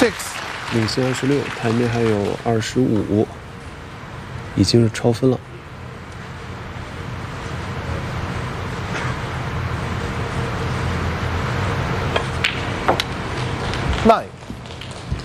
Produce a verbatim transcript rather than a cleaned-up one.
six，领先二十六，台面还有二十五，已经是超分了。